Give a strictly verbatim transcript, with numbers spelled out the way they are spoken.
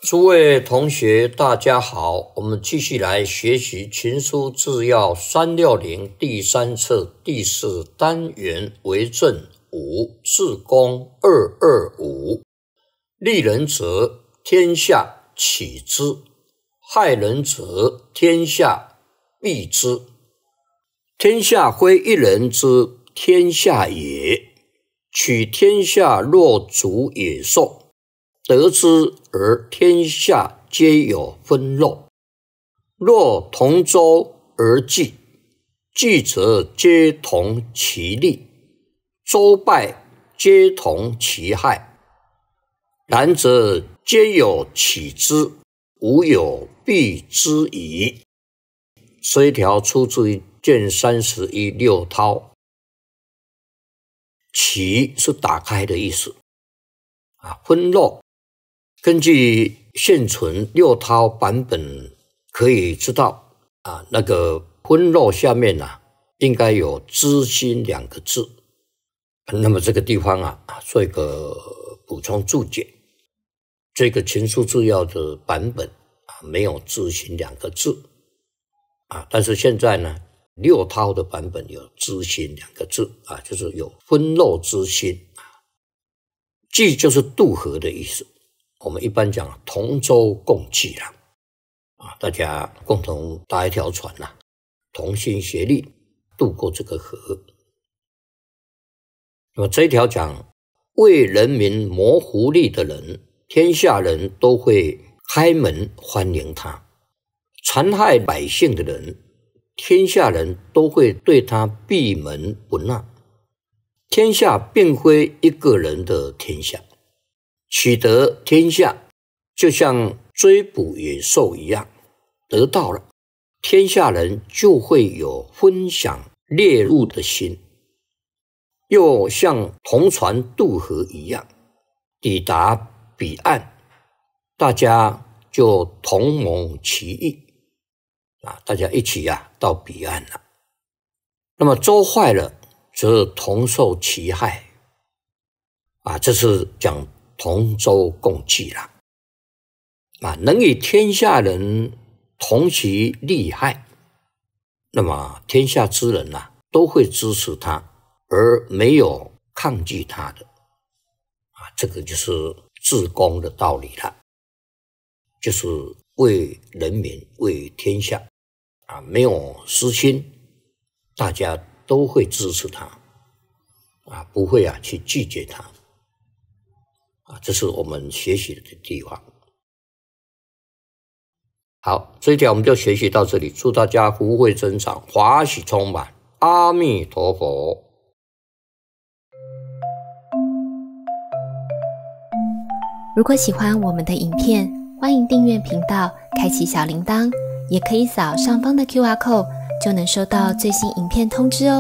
诸位同学大家好，我们继续来学习群书治要三六零第三册第四单元为政五治公二二五。利人者天下启之，害人者天下避之。天下非一人之天下也，取天下若逐野兽，得之而天下皆有分肉。若同舟而济，济则皆同其利，舟败皆同其害。然则皆有启之，无有避之矣。这一条出自于卷三十一六韬。启是打开的意思啊，分肉。根据现存六韬版本可以知道啊，那个分肉下面啊应该有知心两个字。那么这个地方啊做一个补充注解，这个群书治要的版本啊没有知心两个字啊，但是现在呢六韬的版本有知心两个字啊，就是有分肉之心。济就是渡河的意思。我们一般讲同舟共济啦，啊，大家共同搭一条船啦，同心协力渡过这个河。那么这一条讲为人民谋福利的人，天下人都会开门欢迎他；残害百姓的人，天下人都会对他闭门不纳。天下并非一个人的天下，取得天下就像追捕野兽一样，得到了天下人就会有分享猎物的心，又像同船渡河一样抵达彼岸，大家就同谋其义啊，大家一起啊到彼岸了。那么舟坏了则同受其害啊，这是讲同舟共济啦，啊，能与天下人同其利害，那么天下之人啊都会支持他，而没有抗拒他的，啊，这个就是治公的道理了，就是为人民为天下啊，没有私心，大家都会支持他，啊，不会啊去拒绝他。啊，这是我们学习的地方。好，这一条我们就学习到这里，祝大家福慧增长，华喜充满，阿弥陀佛。 如果喜欢我们的影片，欢迎订阅频道，开启小铃铛，也可以扫上方的 Q R code， 就能收到最新影片通知哦。